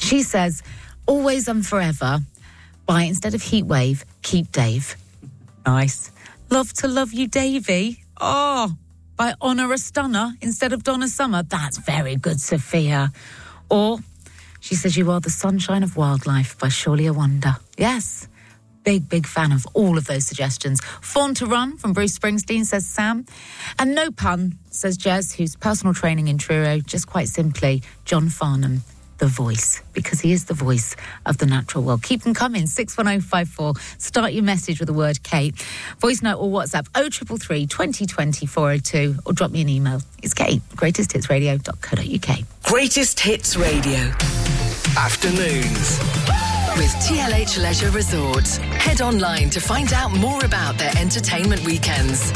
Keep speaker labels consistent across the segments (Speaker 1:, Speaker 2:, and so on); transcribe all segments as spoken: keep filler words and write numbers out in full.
Speaker 1: She says, always and forever, by instead of heatwave, keep Dave. Nice. Love to love you, Davey. Oh, by honour a stunner instead of Donna Summer. That's very good, Sophia. Or, she says, you are the sunshine of wildlife by Surely a Wonder. Yes. Big, big fan of all of those suggestions. Fawn to Run from Bruce Springsteen, says Sam. And no pun, says Jez, who's personal training in Truro, just quite simply, John Farnham, the voice, because he is the voice of the natural world. Keep them coming, six one oh five four. Start your message with the word Kate. Voice note or WhatsApp, oh three three three, twenty twenty, four oh two, or drop me an email. It's Kate, greatest hits radio dot co dot uk.
Speaker 2: Greatest Hits Radio.
Speaker 3: Afternoons.
Speaker 2: With T L H Leisure Resorts. Head online to find out more about their entertainment weekends.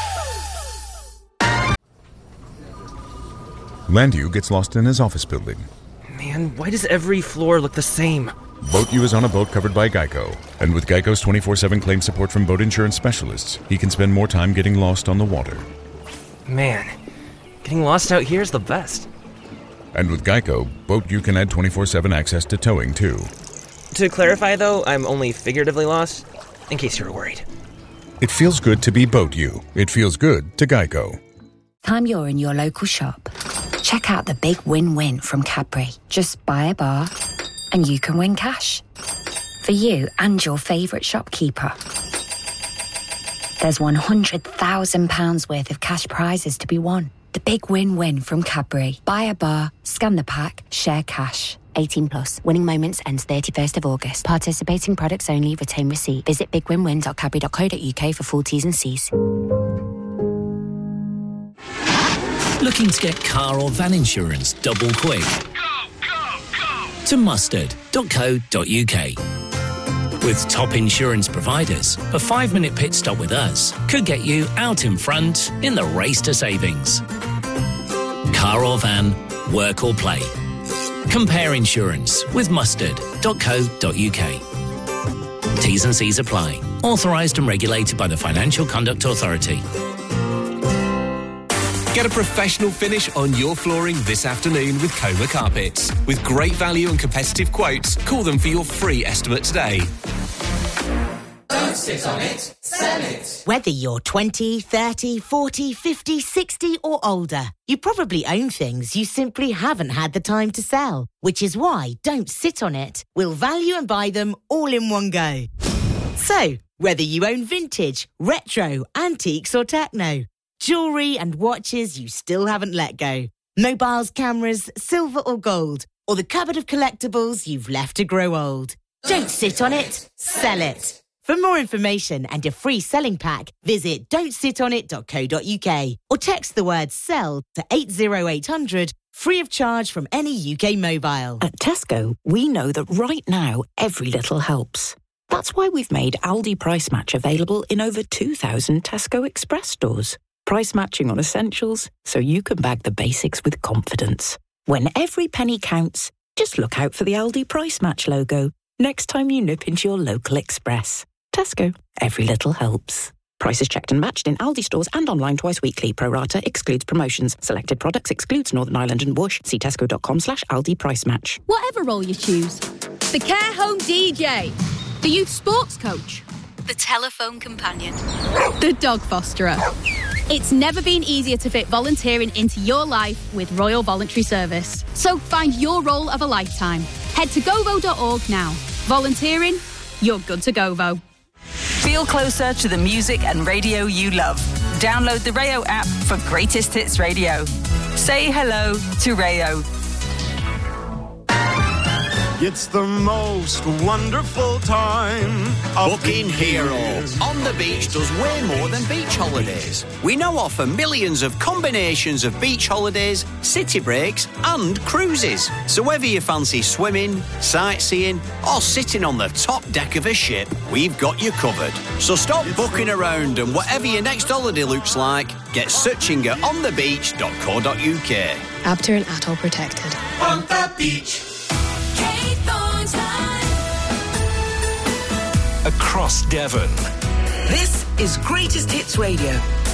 Speaker 4: Landu gets lost in his office building.
Speaker 5: Man, why does every floor look the same?
Speaker 4: Boat U is on a boat covered by Geico. And with Geico's twenty-four seven claim support from boat insurance specialists, he can spend more time getting lost on the water.
Speaker 5: Man, getting lost out here is the best.
Speaker 4: And with Geico, Boat U can add twenty-four seven access to towing, too.
Speaker 5: To clarify, though, I'm only figuratively lost, in case you were worried.
Speaker 4: It feels good to be Boat U. It feels good to Geico.
Speaker 6: Time you're in your local shop. Check out the big win-win from Cadbury. Just buy a bar and you can win cash. For you and your favourite shopkeeper. There's one hundred thousand pounds worth of cash prizes to be won. The big win-win from Cadbury. Buy a bar, scan the pack, share cash. eighteen plus. Winning moments ends thirty-first of August. Participating products only. Retain receipt. Visit big win win dot cadbury dot co dot uk for full T's and C's.
Speaker 7: Looking to get car or van insurance double quick?
Speaker 3: Go, go, go!
Speaker 7: To mustard dot co dot uk. With top insurance providers, a five-minute pit stop with us could get you out in front in the race to savings. Car or van, work or play. Compare insurance with mustard dot co dot uk. T's and C's apply. Authorised and regulated by the Financial Conduct Authority.
Speaker 3: Get a professional finish on your flooring this afternoon with Coma Carpets. With great value and competitive quotes, call them for your free estimate today.
Speaker 8: Don't sit on it, sell it.
Speaker 9: Whether you're twenty, thirty, forty, fifty, sixty or older, you probably own things you simply haven't had the time to sell. Which is why Don't Sit on It. We'll value and buy them all in one go. So, whether you own vintage, retro, antiques or techno, jewellery and watches you still haven't let go, mobiles, cameras, silver or gold, or the cupboard of collectibles you've left to grow old. Don't sit on it, sell it. For more information and a free selling pack, visit don't sit on it dot co dot uk or text the word SELL to eight oh eight hundred, free of charge from any U K mobile.
Speaker 10: At Tesco, we know that right now, every little helps. That's why we've made Aldi Price Match available in over two thousand Tesco Express stores. Price matching on essentials, so you can bag the basics with confidence. When every penny counts, just look out for the Aldi Price Match logo next time you nip into your local Express. Tesco, every little helps. Prices checked and matched in Aldi stores and online twice weekly. Pro rata excludes promotions. Selected products excludes Northern Ireland and Bush. See tesco.com slash Aldi Price Match.
Speaker 11: Whatever role you choose. The care home D J. The youth sports coach.
Speaker 12: The telephone companion.
Speaker 11: The dog fosterer. It's never been easier to fit volunteering into your life with Royal Voluntary Service. So find your role of a lifetime. Head to govo dot org now. Volunteering, you're good to Govo.
Speaker 13: Feel closer to the music and radio you love. Download the Rayo app for Greatest Hits Radio. Say hello to Rayo.
Speaker 14: It's the most wonderful time.
Speaker 15: Booking Hero on the beach does way more than beach holidays. We now offer millions of combinations of beach holidays, city breaks and cruises. So whether you fancy swimming, sightseeing or sitting on the top deck of a ship, we've got you covered. So stop booking around and whatever your next holiday looks like, get searching at on the beach dot co dot uk.
Speaker 16: Abter and Atoll protected.
Speaker 8: On the beach.
Speaker 3: Across Devon.
Speaker 2: This is Greatest Hits Radio.